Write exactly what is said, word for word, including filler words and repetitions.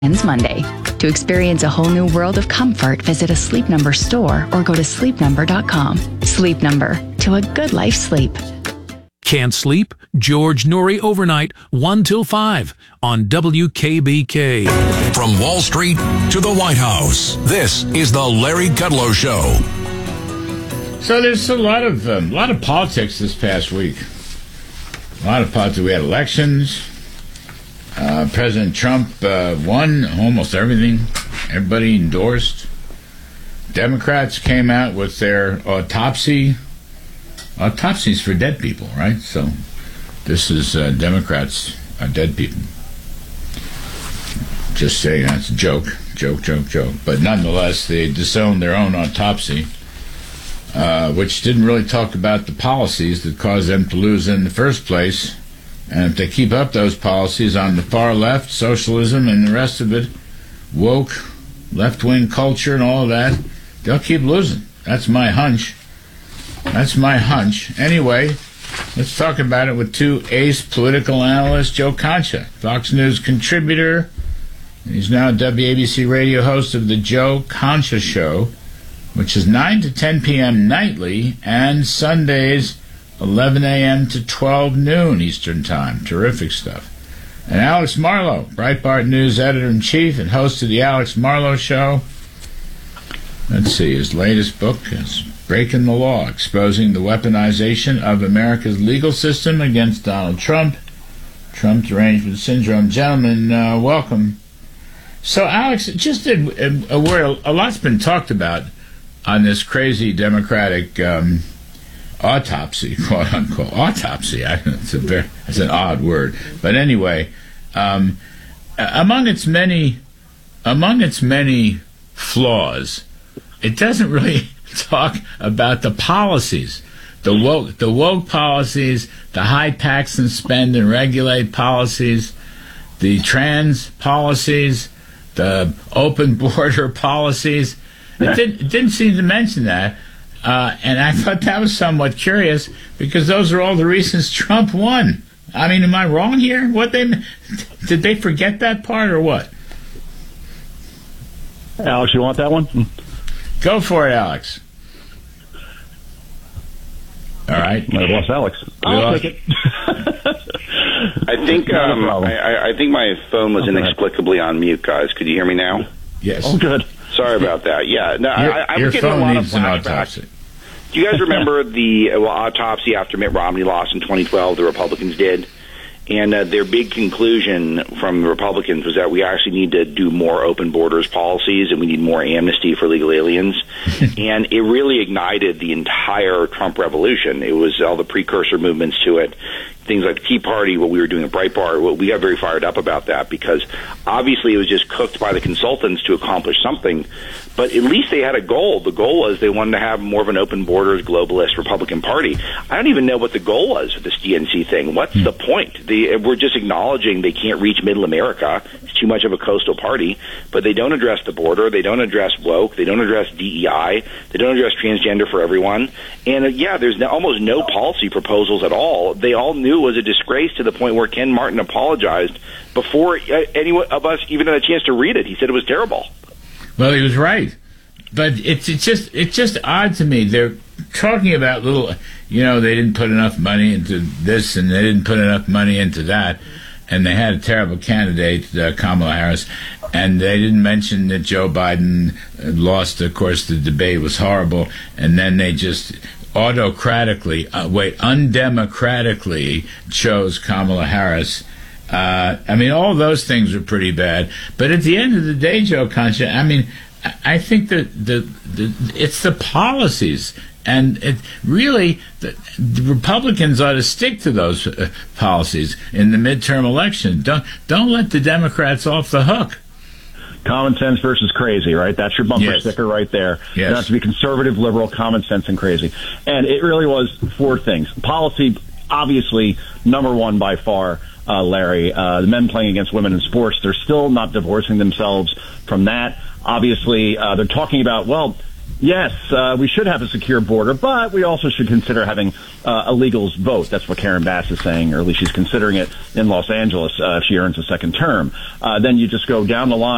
Ends Monday. To experience a whole new world of comfort, visit a Sleep Number store or go to sleep number dot com. Sleep Number, to a good life sleep. Can't sleep? George Noory overnight, one till five on W K B K. From Wall Street to the White House, this is the Larry Kudlow Show. So there's a lot of um, a lot of politics this past week. A lot of politics. We had elections. Uh, President Trump uh, won almost everything. Everybody endorsed. Democrats came out with their autopsy. Autopsies for dead people, right? So this is uh, Democrats are dead people. Just saying, that's a joke. Joke, joke, joke. But nonetheless, they disowned their own autopsy, uh, which didn't really talk about the policies that caused them to lose in the first place. And if they keep up those policies on the far left, socialism and the rest of it, woke, left-wing culture and all of that, they'll keep losing. That's my hunch. That's my hunch. Anyway, let's talk about it with two ace political analysts, Joe Concha, Fox News contributor. He's now W A B C radio host of the Joe Concha Show, which is nine to ten p.m. nightly and Sundays eleven a.m. to twelve noon Eastern Time. Terrific stuff. And Alex Marlow, Breitbart News editor-in-chief and host of the Alex Marlow Show. Let's see, his latest book is Breaking the Law, Exposing the Weaponization of America's Legal System Against Donald Trump. Trump Derangement Syndrome. Gentlemen, uh, welcome. So, Alex, just a, a, a word, a lot's been talked about on this crazy Democratic um, autopsy, quote unquote autopsy. I, it's a very, it's an odd word, but anyway, um, among its many, among its many flaws, it doesn't really talk about the policies, the woke, the woke policies, the high tax and spend and regulate policies, the trans policies, the open border policies. It didn't, it didn't seem to mention that. Uh, and I thought that was somewhat curious because those are all the reasons Trump won. I mean, am I wrong here? What they did they forget that part or what? Alex, you want that one? Go for it, Alex. All right, I lost Alex. I'll take it. I think um, I, I think my phone was inexplicably on mute, guys. Could you hear me now? Yes. Oh, good. Sorry about that. Yeah, no, your, I, I'm your getting a phone lot of needs an autopsy. Do you guys remember the well, autopsy after Mitt Romney lost in twenty twelve? The Republicans did, and uh, their big conclusion from the Republicans was that we actually need to do more open borders policies and we need more amnesty for illegal aliens. And it really ignited the entire Trump revolution. It was all the precursor movements to it. Things like the Tea Party, what we were doing at Breitbart, well, we got very fired up about that because obviously it was just cooked by the consultants to accomplish something, but at least they had a goal. The goal was they wanted to have more of an open borders, globalist Republican Party. I don't even know what the goal was for this D N C thing. What's the point? They, we're just acknowledging they can't reach middle America. It's too much of a coastal party, but they don't address the border. They don't address woke. They don't address D E I. They don't address transgender for everyone. And uh, yeah, there's no, almost no policy proposals at all. They all knew it was a disgrace to the point where Ken Martin apologized before uh, any of us even had a chance to read it. He said it was terrible. Well, he was right, but it's it's just it's just odd to me. They're talking about little, you know, they didn't put enough money into this and they didn't put enough money into that, and they had a terrible candidate, uh, Kamala Harris, and they didn't mention that Joe Biden lost. Of course, the debate was horrible, and then they just autocratically, uh, wait, undemocratically chose Kamala Harris. Uh, I mean, all those things are pretty bad. But at the end of the day, Joe Concha, I mean, I think that the, the it's the policies. And it really, the, the Republicans ought to stick to those uh, policies in the midterm election. Don't don't let the Democrats off the hook. Common sense versus crazy, right? That's your bumper Yes. sticker right there. Yes. You have to be conservative, liberal, common sense, and crazy. And it really was four things. Policy, obviously, number one by far, uh, Larry. Uh, the men playing against women in sports, they're still not divorcing themselves from that. Obviously, uh, they're talking about, well, yes, uh, we should have a secure border, but we also should consider having uh, illegals vote. That's what Karen Bass is saying, or at least she's considering it in Los Angeles uh, if she earns a second term. Uh, then you just go down the line.